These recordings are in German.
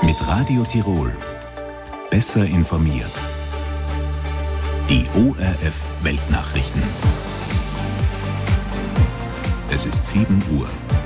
Mit Radio Tirol. Besser informiert. Die ORF Weltnachrichten. Es ist 7 Uhr.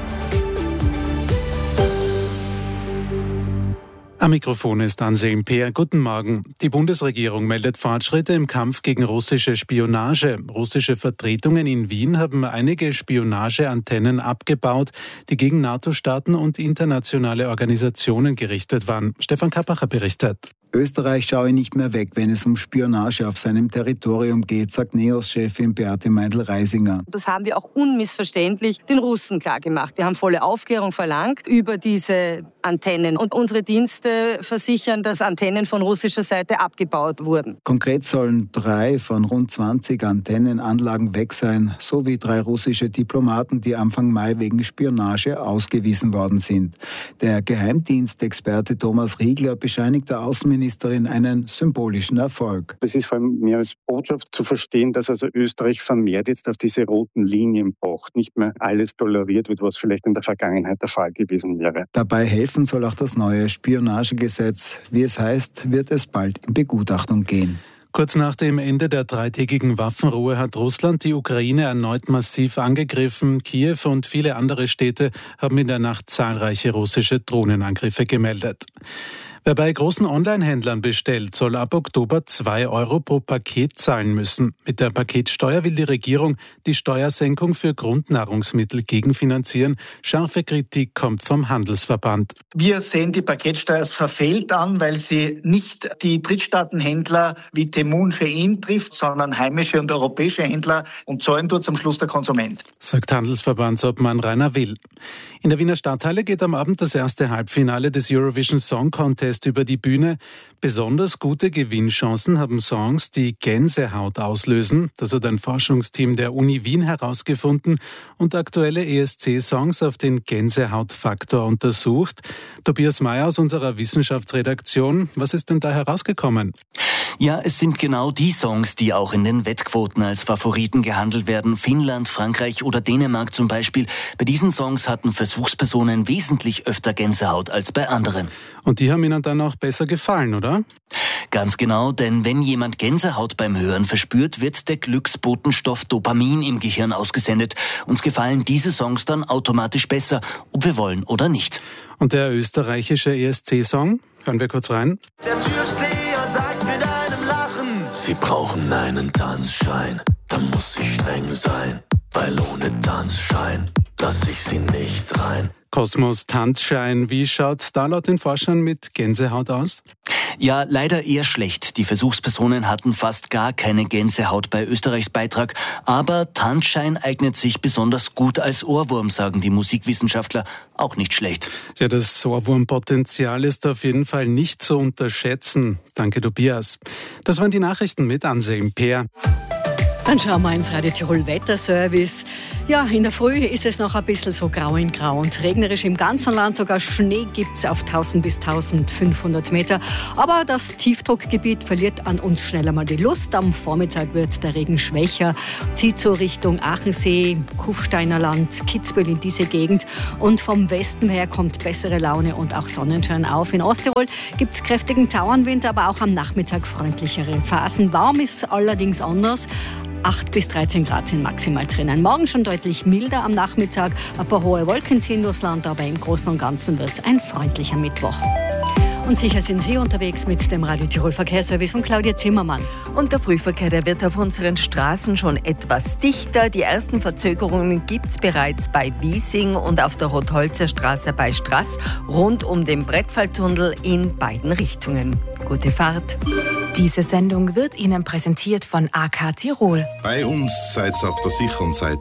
Am Mikrofon ist Anselm Peer. Guten Morgen. Die Bundesregierung meldet Fortschritte im Kampf gegen russische Spionage. Russische Vertretungen in Wien haben einige Spionageantennen abgebaut, die gegen NATO-Staaten und internationale Organisationen gerichtet waren. Stefan Kappacher berichtet. Österreich schaue nicht mehr weg, wenn es um Spionage auf seinem Territorium geht, sagt NEOS-Chefin Beate Meindl-Reisinger. Das haben wir auch unmissverständlich den Russen klargemacht. Wir haben volle Aufklärung verlangt über diese Antennen. Und unsere Dienste versichern, dass Antennen von russischer Seite abgebaut wurden. Konkret sollen 3 von rund 20 Antennenanlagen weg sein, sowie 3 russische Diplomaten, die Anfang Mai wegen Spionage ausgewiesen worden sind. Der Geheimdienstexperte Thomas Riegler bescheinigt der Außenministerin einen symbolischen Erfolg. Es ist vor allem mehr als Botschaft zu verstehen, dass also Österreich vermehrt jetzt auf diese roten Linien pocht, nicht mehr alles toleriert wird, was vielleicht in der Vergangenheit der Fall gewesen wäre. Dabei helfen soll auch das neue Spionagegesetz. Wie es heißt, wird es bald in Begutachtung gehen. Kurz nach dem Ende der 3-tägigen Waffenruhe hat Russland die Ukraine erneut massiv angegriffen. Kiew und viele andere Städte haben in der Nacht zahlreiche russische Drohnenangriffe gemeldet. Wer bei großen Online-Händlern bestellt, soll ab Oktober 2 Euro pro Paket zahlen müssen. Mit der Paketsteuer will die Regierung die Steuersenkung für Grundnahrungsmittel gegenfinanzieren. Scharfe Kritik kommt vom Handelsverband. Wir sehen die Paketsteuer als verfehlt an, weil sie nicht die Drittstaatenhändler wie Temu und Shein trifft, sondern heimische und europäische Händler, und zahlen tut zum Schluss der Konsument. Sagt Handelsverbandsobmann Rainer Will. In der Wiener Stadthalle geht am Abend das erste Halbfinale des Eurovision Song Contest über die Bühne. Besonders gute Gewinnchancen haben Songs, die Gänsehaut auslösen. Das hat ein Forschungsteam der Uni Wien herausgefunden und aktuelle ESC-Songs auf den Gänsehautfaktor untersucht. Tobias Mayer aus unserer Wissenschaftsredaktion. Was ist denn da herausgekommen? Ja, es sind genau die Songs, die auch in den Wettquoten als Favoriten gehandelt werden. Finnland, Frankreich oder Dänemark zum Beispiel. Bei diesen Songs hatten Versuchspersonen wesentlich öfter Gänsehaut als bei anderen. Und die haben Ihnen dann auch besser gefallen, oder? Ganz genau, denn wenn jemand Gänsehaut beim Hören verspürt, wird der Glücksbotenstoff Dopamin im Gehirn ausgesendet. Uns gefallen diese Songs dann automatisch besser, ob wir wollen oder nicht. Und der österreichische ESC-Song? Hören wir kurz rein. Der Türsteher sagt mit einem Lachen: Sie brauchen einen Tanzschein, da muss ich streng sein, weil ohne Tanzschein lass ich sie nicht rein. Kosmos Tanzschein, wie schaut da laut den Forschern mit Gänsehaut aus? Ja, leider eher schlecht. Die Versuchspersonen hatten fast gar keine Gänsehaut bei Österreichs Beitrag. Aber Tanzschein eignet sich besonders gut als Ohrwurm, sagen die Musikwissenschaftler. Auch nicht schlecht. Ja, das Ohrwurmpotenzial ist auf jeden Fall nicht zu unterschätzen. Danke, Tobias. Das waren die Nachrichten mit Anselm Peer. Dann schauen wir ins Radio Tirol Wetterservice. Ja, in der Früh ist es noch ein bisschen so grau in grau und regnerisch im ganzen Land. Sogar Schnee gibt es auf 1000 bis 1500 Meter. Aber das Tiefdruckgebiet verliert an uns schnell einmal die Lust. Am Vormittag wird der Regen schwächer, zieht so Richtung Achensee, Kufsteiner Land, Kitzbühel in diese Gegend. Und vom Westen her kommt bessere Laune und auch Sonnenschein auf. In Osttirol gibt es kräftigen Tauernwind, aber auch am Nachmittag freundlichere Phasen. Warm ist allerdings anders. 8 bis 13 Grad sind maximal drinnen. Morgen schon deutlich milder am Nachmittag. Ein paar hohe Wolken ziehen durchs Land, aber im Großen und Ganzen wird es ein freundlicher Mittwoch. Und sicher sind Sie unterwegs mit dem Radio Tirol Verkehrsservice von Claudia Zimmermann. Und der Frühverkehr, der wird auf unseren Straßen schon etwas dichter. Die ersten Verzögerungen gibt es bereits bei Wiesing und auf der Rotholzer Straße bei Straß rund um den Brettfalltunnel in beiden Richtungen. Gute Fahrt. Diese Sendung wird Ihnen präsentiert von AK Tirol. Bei uns seid ihr auf der sicheren Seite.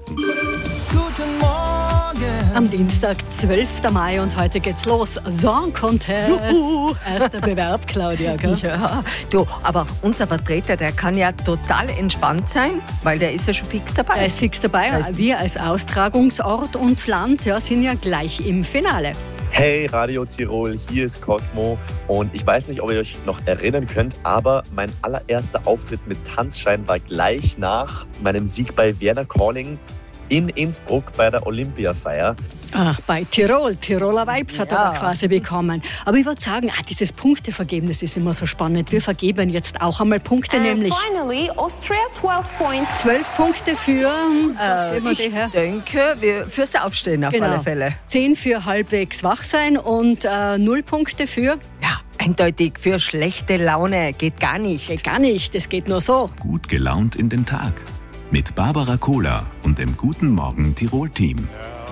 Guten Morgen. Am Dienstag, 12. Mai und heute geht's los. Song Contest. Erster Bewerb, Claudia, gell? Ja, du, aber unser Vertreter, der kann ja total entspannt sein, weil der ist ja schon fix dabei. Er ist fix dabei. Wir als Austragungsort und Land sind ja gleich im Finale. Hey Radio Tirol, hier ist Cosmo und ich weiß nicht, ob ihr euch noch erinnern könnt, aber mein allererster Auftritt mit Tanzschein war gleich nach meinem Sieg bei Vienna Calling in Innsbruck bei der Olympiafeier. Bei Tirol. Tiroler Vibes hat er da quasi bekommen. Aber ich würde sagen, dieses Punktevergeben, das ist immer so spannend. Wir vergeben jetzt auch einmal Punkte, nämlich finally, Austria 12 points. 12 Punkte für, ich denke, fürs Aufstehen auf alle Fälle. 10 für halbwegs wach sein und 0 Punkte für... Ja, eindeutig für schlechte Laune. Geht gar nicht. Geht gar nicht, das geht nur so. Gut gelaunt in den Tag. Mit Barbara Kohler und dem Guten Morgen Tirol-Team.